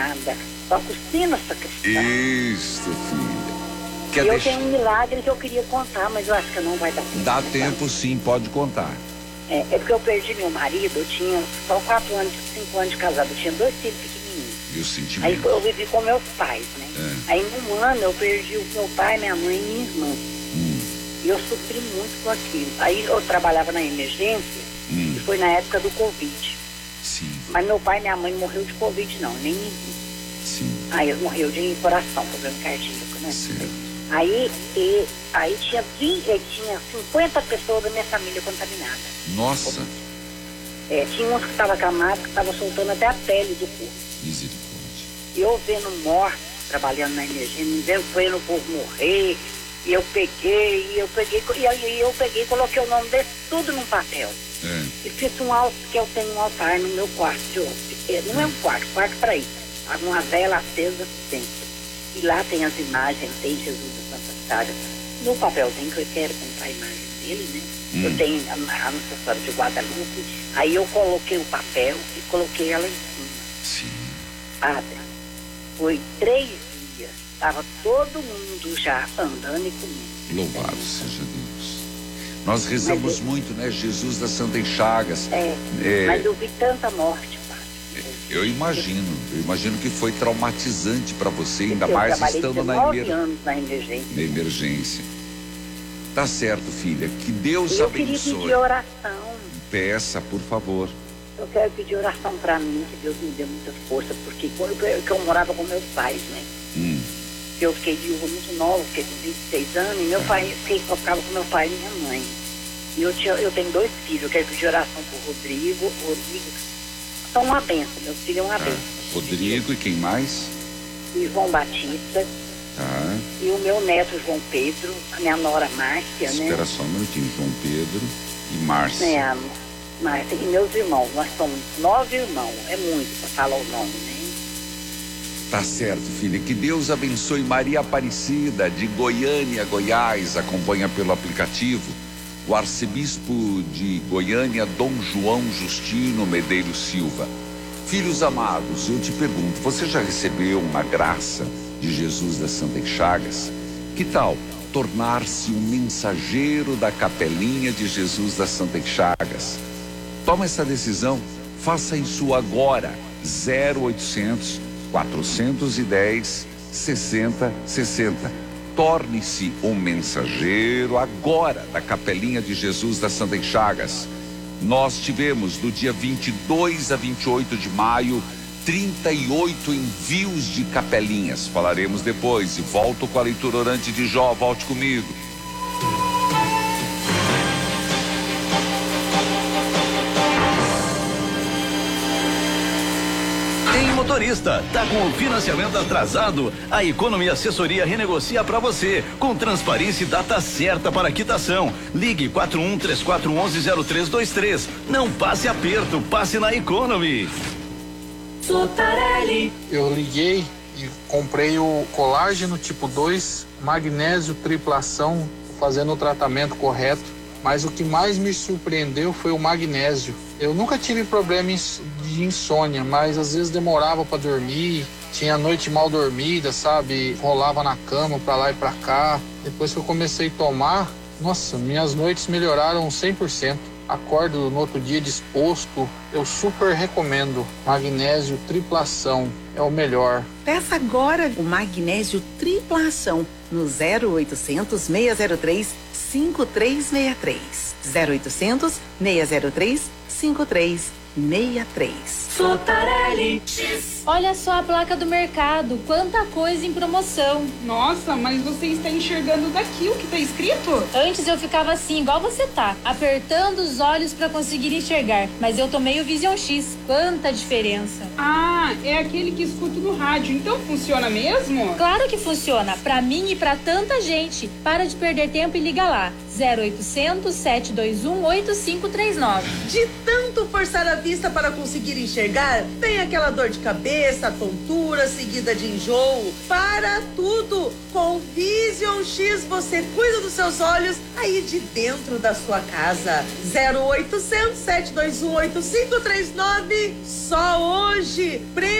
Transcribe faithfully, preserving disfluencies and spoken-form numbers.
nada. Só que o sino sacristão. Isso, filha. Quer E eu deixar... tenho um milagre que eu queria contar, mas eu acho que não vai dar tempo. Dá tempo sim, pode contar. É, é porque eu perdi meu marido, eu tinha só quatro anos, cinco anos de casado, eu tinha dois filhos pequenininhos. E o sentimento? Aí eu vivi com meus pais, né? É. Aí num ano eu perdi o meu pai, minha mãe e minha irmã. Hum. E eu sofri muito com aquilo. Aí eu trabalhava na emergência, Hum. e foi na época do Covid. Sim. Mas meu pai e minha mãe morreu de Covid não, nem minha irmã. Sim. Aí eles morreu de coração, problema cardíaco, né? Certo. Aí, e, aí tinha, vinte, tinha cinquenta pessoas da minha família contaminadas. Nossa. É, tinha uns que estavam acamados, que estavam soltando até a pele do corpo. Misericórdia. E eu vendo morte, trabalhando na emergência, vendo, vendo o povo morrer, e eu peguei, e eu peguei, e eu, e eu peguei e coloquei o nome desse tudo num papel. É. E fiz um altar, que eu tenho um altar no meu quarto de hóspede. Não é um quarto, quarto para isso. Uma vela acesa dentro. E lá tem as imagens, tem Jesus da Santa Chagas. No papelzinho que eu quero comprar a imagem dele, né? Hum. Eu tenho a, a Nossa Senhora de Guadalupe. Aí eu coloquei o papel e coloquei ela em cima. Sim. Padre, foi três dias. Estava todo mundo já andando e comendo. Louvado seja Deus. Nós rezamos eu... muito, né? Jesus das Santas Chagas. É, é... mas eu vi tanta morte, padre. Eu imagino, eu imagino que foi traumatizante para você, ainda eu mais trabalhei estando na, emer... anos na emergência. na emergência. Tá certo, filha. Que Deus eu abençoe. Eu queria pedir oração. Peça, por favor. Eu quero pedir oração para mim, que Deus me dê muita força, porque quando eu, eu morava com meus pais, né? Hum. Eu fiquei viúva muito nova, fiquei com vinte e seis anos, e meu é. pai, fiquei, eu ficava com meu pai e minha mãe. E eu, tinha, eu tenho dois filhos, eu quero pedir oração pro Rodrigo. O Rodrigo são uma benção, meu filho é uma tá. benção. Rodrigo e quem mais? E João Batista. Tá. E o meu neto João Pedro, a minha nora Márcia, Espera né? Espera só um minutinho, João Pedro e Márcia. É, a Márcia e meus irmãos, nós somos nove irmãos, é muito para falar o nome, né? Tá certo, filha. Que Deus abençoe. Maria Aparecida, de Goiânia, Goiás, acompanha pelo aplicativo. O arcebispo de Goiânia, Dom João Justino Medeiros Silva. Filhos amados, eu te pergunto, você já recebeu uma graça de Jesus das Santas Chagas? Que tal tornar-se um mensageiro da capelinha de Jesus das Santas Chagas? Toma essa decisão, faça isso agora. zero oitocentos, quatrocentos e dez, sessenta, sessenta. Torne-se um mensageiro agora da capelinha de Jesus das Santas Chagas. Nós tivemos do dia vinte e dois a vinte e oito de maio trinta e oito envios de capelinhas. Falaremos depois e volto com a leitura orante de Jó. Volte comigo. Motorista, tá com o financiamento atrasado? A Economia Assessoria renegocia para você, com transparência e data certa para quitação. Ligue quatro um três quatro um um zero três dois três. Não passe aperto, passe na Economy. Sotarelli. Eu liguei e comprei o colágeno tipo dois, magnésio triplação, fazendo o tratamento correto. Mas o que mais me surpreendeu foi o magnésio. Eu nunca tive problema de insônia, mas às vezes demorava para dormir, tinha noite mal dormida, sabe? Rolava na cama para lá e para cá. Depois que eu comecei a tomar, nossa, minhas noites melhoraram cem por cento. Acordo no outro dia disposto. Eu super recomendo. Magnésio triplação é o melhor. Peça agora o magnésio triplação no zero oitocentos, seis zero três, cinco três seis três. zero oitocentos, seis zero três, cinco três seis três. Sotarelli. Olha só a placa do mercado, quanta coisa em promoção. Nossa, mas você está enxergando daqui o que está escrito? Antes eu ficava assim, igual você tá, apertando os olhos para conseguir enxergar, mas eu tomei o Vision X, quanta diferença. Ah, é aquele que escuto no rádio, então funciona mesmo? Claro que funciona, para mim e para tanta gente. Para de perder tempo e liga lá, zero oitocentos, sete dois um, oito cinco três nove. De tanto forçar a vista para conseguir enxergar, vem aquela dor de cabeça, tontura, seguida de enjoo. Para tudo! Com Vision X você cuida dos seus olhos aí de dentro da sua casa. zero oitocentos, sete dois um, oito cinco três nove. Só hoje!